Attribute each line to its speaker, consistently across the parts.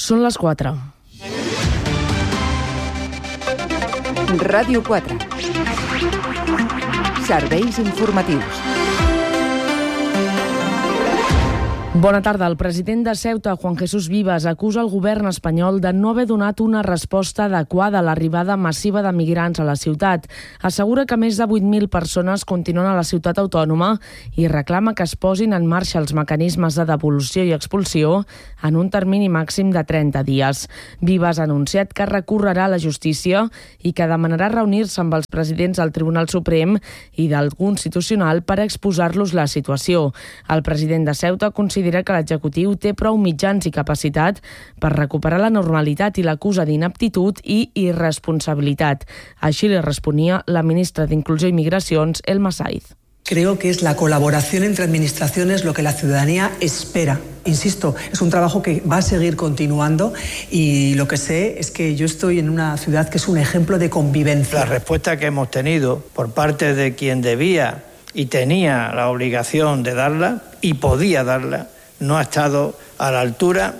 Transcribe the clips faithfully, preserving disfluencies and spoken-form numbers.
Speaker 1: Són les quatre.
Speaker 2: Ràdio quatre. Serveis informatius.
Speaker 1: Bona tarda. El president de Ceuta, Juan Jesús Vivas, acusa el govern espanyol de no haver donat una resposta adequada a l'arribada massiva de migrants a la ciutat. Assegura que més de vuit mil persones continuen a la ciutat autònoma i reclama que es posin en marxa els mecanismes de devolució i expulsió en un termini màxim de trenta dies. Vivas ha anunciat que recorrerà a la justícia i que demanarà reunir-se amb els presidents del Tribunal Suprem i del Constitucional per exposar-los la situació. El president de Ceuta considera que l'executiu té prou mitjans i capacitat per recuperar la normalitat i l'acusa d'inaptitud i irresponsabilitat. Així li responia la ministra d'Inclusió i Migracions, Elma Saiz.
Speaker 3: Creo que es la colaboración entre administraciones lo que la ciudadanía espera. Insisto, es un trabajo que va a seguir continuando y lo que sé es que yo estoy en una ciudad que es un ejemplo de convivencia.
Speaker 4: La respuesta que hemos tenido por parte de quien debía y tenía la obligación de darla y podía darla no ha estado a la altura.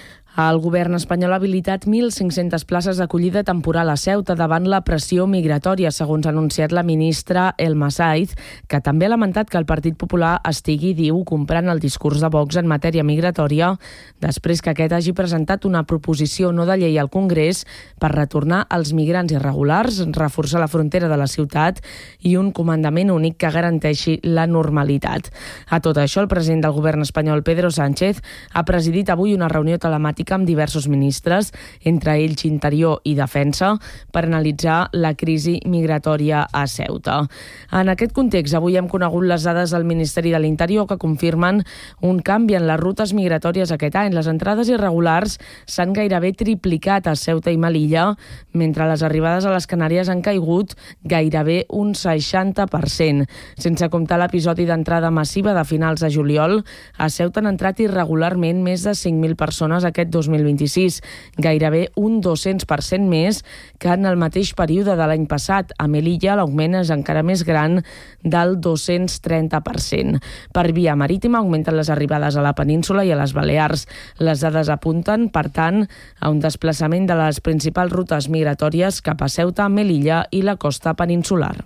Speaker 1: El govern espanyol ha habilitat mil cinc-centes places d'acollida temporal a Ceuta davant la pressió migratòria, segons ha anunciat la ministra Elma Saiz, que també ha lamentat que el Partit Popular estigui, diu, comprant el discurs de Vox en matèria migratòria després que aquest hagi presentat una proposició no de llei al Congrés per retornar els migrants irregulars, reforçar la frontera de la ciutat i un comandament únic que garanteixi la normalitat. A tot això, el president del govern espanyol, Pedro Sánchez, ha presidit avui una reunió telemàtica amb diversos ministres, entre ells Interior i Defensa, per analitzar la crisi migratòria a Ceuta. En aquest context, avui hem conegut les dades del Ministeri de l'Interior que confirmen un canvi en les rutes migratòries aquest any. Les entrades irregulars s'han gairebé triplicat a Ceuta i Melilla, mentre les arribades a les Canàries han caigut gairebé un seixanta per cent. Sense comptar l'episodi d'entrada massiva de finals de juliol, a Ceuta han entrat irregularment més de cinc mil persones aquest dos mil vint-i-sis, gairebé un dos-cents per cent més que en el mateix període de l'any passat. A Melilla l'augment és encara més gran, del dos-cents trenta per cent. Per via marítima augmenten les arribades a la península i a les Balears. Les dades apunten, per tant, a un desplaçament de les principals rutes migratòries cap a Ceuta, Melilla i la costa peninsular.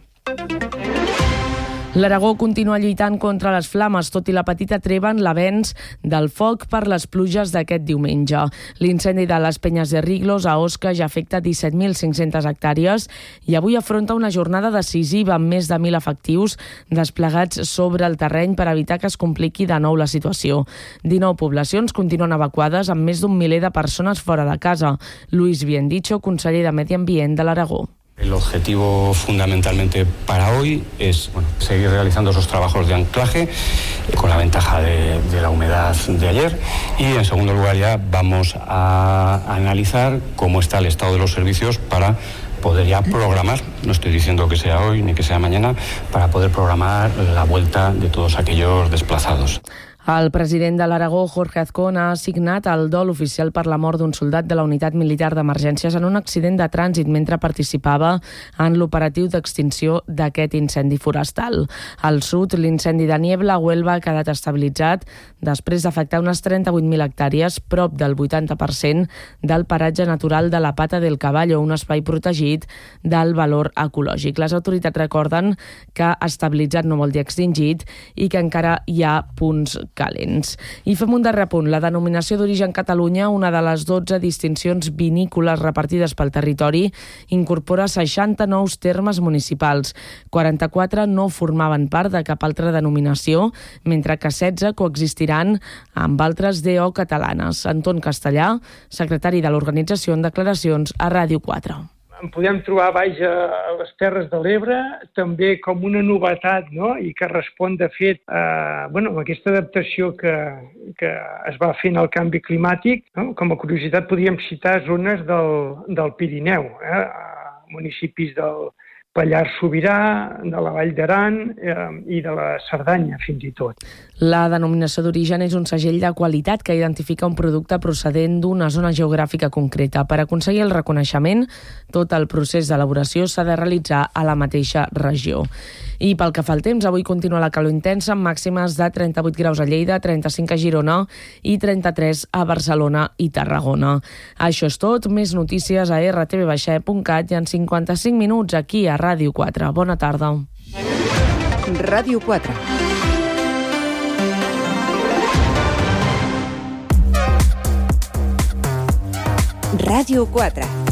Speaker 1: L'Aragó continua lluitant contra les flames, tot i la petita treva en l'avenç del foc per les pluges d'aquest diumenge. L'incendi de les Penyes de Riglos a Osca ja afecta disset mil cinc-centes hectàrees i avui afronta una jornada decisiva amb més de mil efectius desplegats sobre el terreny per evitar que es compliqui de nou la situació. dinou poblacions continuen evacuades amb més d'un miler de persones fora de casa. Luis Biendicho, conseller de Medi Ambient de l'Aragó.
Speaker 5: El objetivo fundamentalmente para hoy es bueno, seguir realizando esos trabajos de anclaje eh, con la ventaja de, de la humedad de ayer y en segundo lugar ya vamos a analizar cómo está el estado de los servicios para poder ya programar, no estoy diciendo que sea hoy ni que sea mañana, para poder programar la vuelta de todos aquellos desplazados.
Speaker 1: El president de l'Aragó, Jorge Azcón, ha signat el dol oficial per la mort d'un soldat de la Unitat Militar d'Emergències en un accident de trànsit mentre participava en l'operatiu d'extinció d'aquest incendi forestal. Al sud, l'incendi de Niebla a Huelva ha quedat estabilitzat després d'afectar unes trenta-vuit mil hectàrees, prop del vuitanta per cent del paratge natural de la Pata del Caballo, un espai protegit del valor ecològic. Les autoritats recorden que estabilitzat no vol dir extingit i que encara hi ha punts calents. I fem un darrer punt. La denominació d'origen Catalunya, una de les dotze distincions vinícoles repartides pel territori, incorpora seixanta nous termes municipals. quaranta-quatre no formaven part de cap altra denominació, mentre que setze coexistiran amb altres D O catalanes. Anton Castellà, secretari de l'organització, en declaracions a Ràdio quatre.
Speaker 6: En podem trobar baix a les Terres de l'Ebre, també com una novetat, no? I que respon, de fet, a, bueno, a aquesta adaptació que, que es va fent al canvi climàtic. No? Com a curiositat podríem citar zones del, del Pirineu, eh? Municipis del Pallars Sobirà, de la Vall d'Aran eh, i de la Cerdanya, fins i tot.
Speaker 1: La denominació d'origen és un segell de qualitat que identifica un producte procedent d'una zona geogràfica concreta. Per aconseguir el reconeixement, tot el procés d'elaboració s'ha de realitzar a la mateixa regió. I pel que fa al temps, avui continua la calor intensa amb màximes de trenta-vuit graus a Lleida, trenta-cinc a Girona i trenta-tres a Barcelona i Tarragona. Això és tot, més notícies a erre te ve baixa e punt cat i en cinquanta-cinc minuts aquí a Ràdio quatre. Bona tarda.
Speaker 2: Ràdio quatre. Ràdio quatre.